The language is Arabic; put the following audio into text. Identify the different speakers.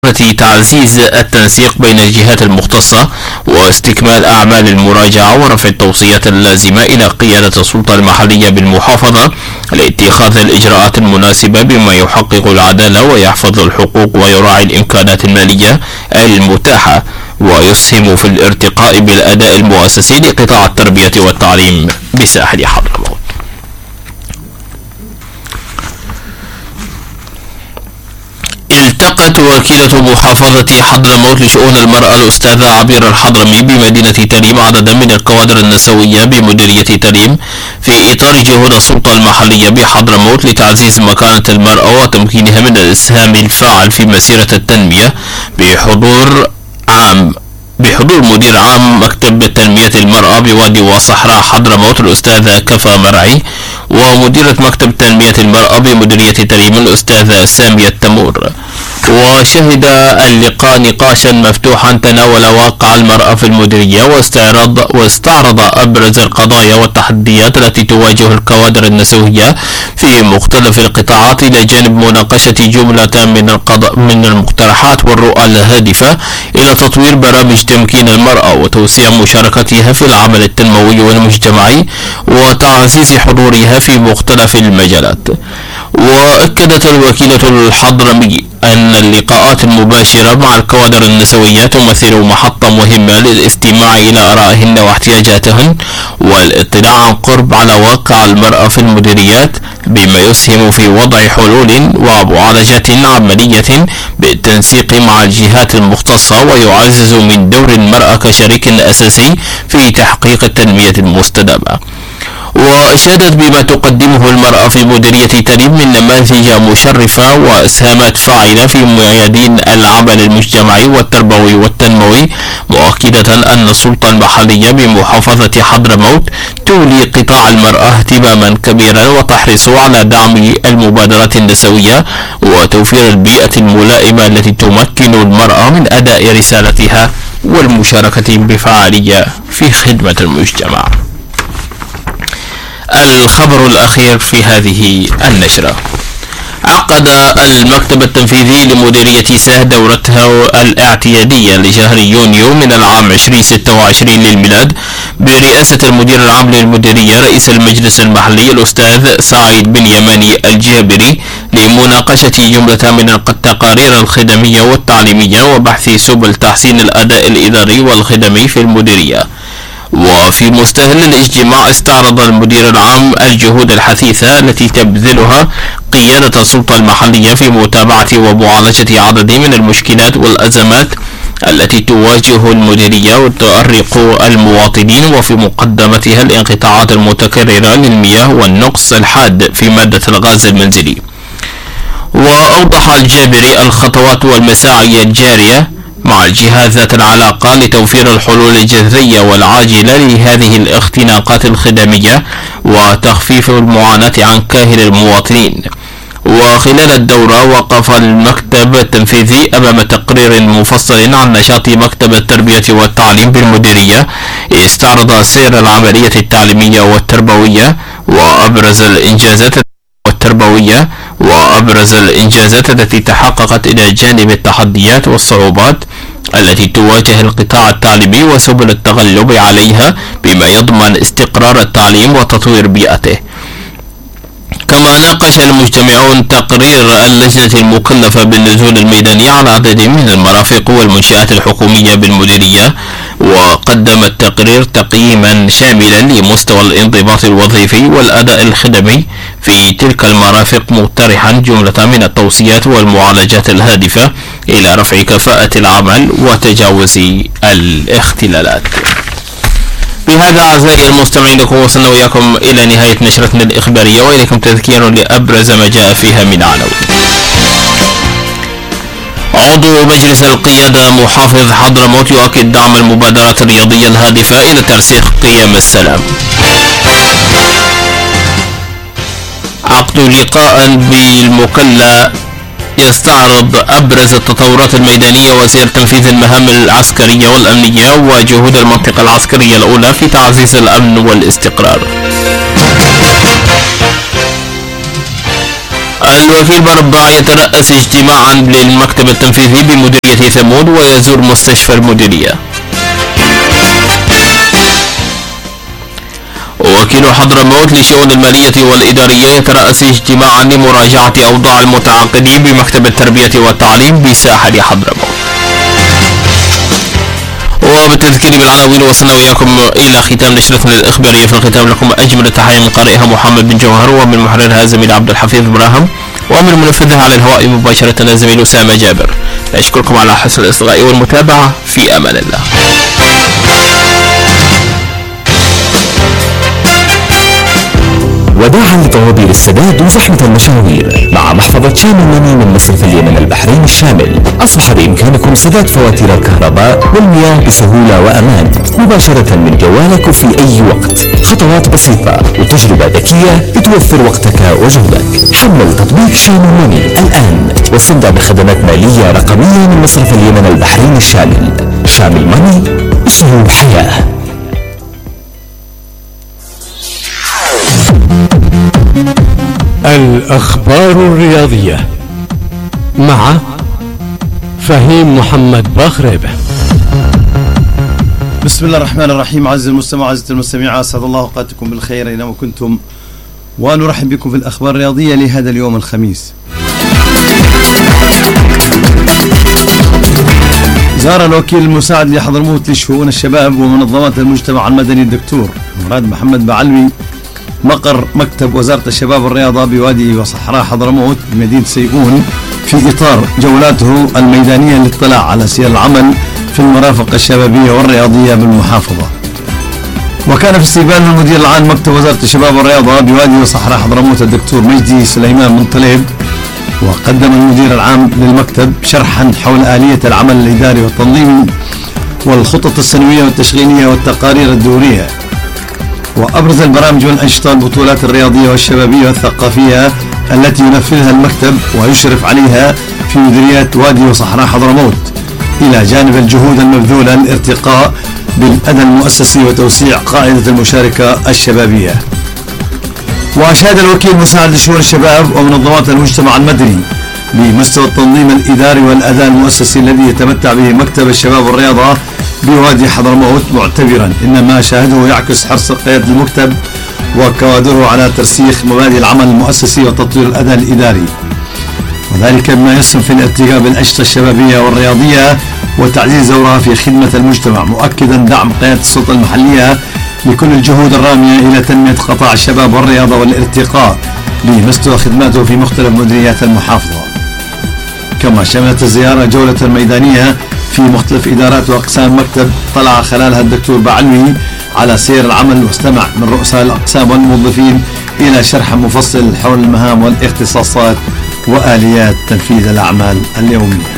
Speaker 1: تعزيز التنسيق بين الجهات المختصة واستكمال أعمال المراجعة ورفع التوصيات اللازمة إلى قيادة السلطة المحلية بالمحافظة لاتخاذ الإجراءات المناسبة بما يحقق العدالة ويحفظ الحقوق ويراعي الإمكانات المالية المتاحة ويسهم في الارتقاء بالأداء المؤسسي لقطاع التربية والتعليم بساحل حضرموت. التقت وكيلة محافظة حضرموت لشؤون المرأة الأستاذة عبير الحضرمي بمدينة تريم عددا من الكوادر النسوية بمديرية تريم في إطار جهود السلطة المحلية بحضرموت لتعزيز مكانة المرأة وتمكينها من الإسهام الفاعل في مسيرة التنمية بحضور مدير عام مكتب تنمية المرأة بوادي وصحراء حضرموت الأستاذة كفا مرعي ومديرة مكتب تنمية المرأة بمديرية تريم الأستاذة سامية التمور. وشهد اللقاء نقاشا مفتوحا تناول واقع المرأة في المديرية واستعرض أبرز القضايا والتحديات التي تواجه الكوادر النسوية في مختلف القطاعات إلى جانب مناقشة جملة من المقترحات والرؤى الهادفة إلى تطوير برامج تمكين المرأة وتوسيع مشاركتها في العمل التنموي والمجتمعي وتعزيز حضورها في مختلف المجالات. وأكدت الوكيلة الحضرمي أن اللقاءات المباشرة مع الكوادر النسوية تمثل محطة مهمة للاستماع إلى آرائهن واحتياجاتهن والاطلاع عن قرب على واقع المرأة في المديريات بما يسهم في وضع حلول ومعالجات عملية بالتنسيق مع الجهات المختصة ويعزز من دور المرأة كشريك أساسي في تحقيق التنمية المستدامة. وأشادت بما تقدمه المرأة في مديرية تريم من نماذج مشرفة وإسهامات فاعلة في ميادين العمل المجتمعي والتربوي والتنموي، مؤكدة أن السلطة المحلية بمحافظة حضرموت تولي قطاع المرأة اهتماما كبيرا وتحرص على دعم المبادرات النسوية وتوفير البيئة الملائمة التي تمكن المرأة من أداء رسالتها والمشاركة بفعالية في خدمة المجتمع. الخبر الأخير في هذه النشرة: عقد المكتب التنفيذي لمديرية ساه دورتها الاعتيادية لشهر يونيو من العام 2026 للميلاد برئاسة المدير العام للمديرية رئيس المجلس المحلي الأستاذ سعيد بن يماني الجابري لمناقشة جملة من التقارير الخدمية والتعليمية وبحث سبل تحسين الأداء الإداري والخدمي في المديرية. وفي مستهل الاجتماع استعرض المدير العام الجهود الحثيثة التي تبذلها قيادة السلطة المحلية في متابعة ومعالجة عدد من المشكلات والأزمات التي تواجه المديرية وتؤرق المواطنين، وفي مقدمتها الانقطاعات المتكررة للمياه والنقص الحاد في مادة الغاز المنزلي. وأوضح الجابري الخطوات والمساعي الجارية مع الجهات ذات العلاقة لتوفير الحلول الجذرية والعاجلة لهذه الاختناقات الخدمية وتخفيف المعاناة عن كاهل المواطنين. وخلال الدورة وقف المكتب التنفيذي أمام تقرير مفصل عن نشاط مكتب التربية والتعليم بالمديرية استعرض سير العملية التعليمية والتربوية وأبرز الإنجازات التي تحققت إلى جانب التحديات والصعوبات التي تواجه القطاع التعليمي وسبل التغلب عليها بما يضمن استقرار التعليم وتطوير بيئته. كما ناقش المجتمعون تقرير اللجنة المكلفة بالنزول الميداني على عدد من المرافق والمنشآت الحكومية بالمديرية، وقدم التقرير تقييما شاملا لمستوى الانضباط الوظيفي والأداء الخدمي في تلك المرافق، مقترحا جملة من التوصيات والمعالجات الهادفة إلى رفع كفاءة العمل وتجاوز الاختلالات. بهذا أعزائي المستمعين نكون وصلنا وإياكم إلى نهاية نشرتنا الإخبارية، وإليكم تذكير لأبرز ما جاء فيها من عناوين. عضو مجلس القيادة محافظ حضرموت يؤكد دعم المبادرات الرياضية الهادفة إلى ترسيخ قيم السلام. عقد لقاء بالمكلا يستعرض أبرز التطورات الميدانية وسير تنفيذ المهام العسكرية والأمنية وجهود المنطقة العسكرية الأولى في تعزيز الأمن والاستقرار. الوكيل برباع يترأس اجتماعا للمكتب التنفيذي بمديرية ثمود ويزور مستشفى المديرية. وكيل حضرموت لشؤون المالية والإدارية يترأس اجتماعا لمراجعة أوضاع المتعاقدين بمكتب التربية والتعليم بساحل حضرموت. وبالتذكير بالعناوين وصلنا وإياكم إلى ختام نشرتنا الإخبارية. في الختام لكم أجمل التحية من قارئها محمد بن جوهر، ومن محررها زميل عبد الحفيظ براهم، ومن منفذها على الهواء مباشرة زميل أسامة جابر. أشكركم على حسن الإصغاء والمتابعة، في أمان الله.
Speaker 2: وداعا لطوابير السداد وزحمة المشاوير، مع محفظة شامل ماني من مصرف اليمن البحرين الشامل، أصبح بإمكانكم سداد فواتير الكهرباء والمياه بسهولة وأمان مباشرة من جوالك وفي أي وقت. خطوات بسيطة وتجربة ذكية بتوفر وقتك وجهدك. حمل تطبيق شامل ماني الآن واستمتع بخدمات مالية رقمية من مصرف اليمن البحرين الشامل. شامل ماني، أسلوب حياة.
Speaker 3: الأخبار الرياضية مع فهيم محمد باخريبة.
Speaker 4: بسم الله الرحمن الرحيم. عزيزي المستمع، عزيزتي المستمعة، أسعد الله أوقاتكم بالخير أينما كنتم، ونرحب بكم في الأخبار الرياضية لهذا اليوم الخميس. زار الوكيل المساعد لحضرموت لشؤون الشباب ومنظمات المجتمع المدني الدكتور مراد محمد بعلوي مقر مكتب وزارة الشباب والرياضة بوادي وصحراء حضرموت بمدينة سيئون في إطار جولاته الميدانية للاطلاع على سير العمل في المرافق الشبابية والرياضية بالمحافظة. وكان في استقبال المدير العام مكتب وزارة الشباب والرياضة بوادي وصحراء حضرموت الدكتور مجدي سليمان من طليب، وقدم المدير العام للمكتب شرحا حول آلية العمل الإداري والتنظيمي والخطط السنوية والتشغيلية والتقارير الدورية، وأبرز البرامج والأنشطة البطولات الرياضية والشبابية والثقافية التي ينفذها المكتب ويشرف عليها في مديرية وادي وصحراء حضرموت، إلى جانب الجهود المبذولة للارتقاء بالأداء المؤسسي وتوسيع قاعدة المشاركة الشبابية. وأشاد الوكيل مساعد لشؤون الشباب ومنظمات المجتمع المدني بمستوى التنظيم الإداري والأداء المؤسسي الذي يتمتع به مكتب الشباب والرياضة بوادي حضرموت، معتبرا إن ما شاهده يعكس حرص قيادة المكتب وكوادره على ترسيخ مبادئ العمل المؤسسي وتطوير الأداء الإداري، وذلك بما يسهم في الارتقاء بالأنشطة الشبابية والرياضية وتعزيز دورها في خدمة المجتمع، مؤكدا دعم قيادة السلطة المحلية لكل الجهود الرامية إلى تنمية قطاع الشباب والرياضة والارتقاء بمستوى خدماته في مختلف مديريات المحافظة. كما شملت الزيارة جولة الميدانية في مختلف إدارات وأقسام مكتب، طلع خلالها الدكتور بعلوي على سير العمل واستمع من رؤساء الأقسام والموظفين إلى شرح مفصل حول المهام والاختصاصات وآليات تنفيذ الأعمال اليومية.